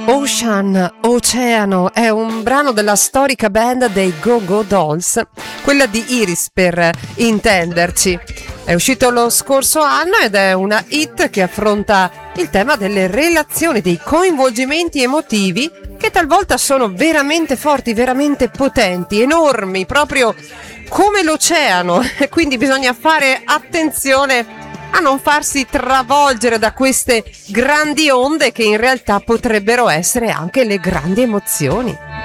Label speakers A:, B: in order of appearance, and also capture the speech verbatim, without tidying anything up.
A: Ocean, Oceano, è un brano della storica band dei Go Go Dolls, quella di Iris per intenderci. È uscito lo scorso anno ed è una hit che affronta il tema delle relazioni, dei coinvolgimenti emotivi che talvolta sono veramente forti, veramente potenti, enormi, proprio come l'oceano. Quindi bisogna fare attenzione a non farsi travolgere da queste grandi onde che in realtà potrebbero essere anche le grandi emozioni.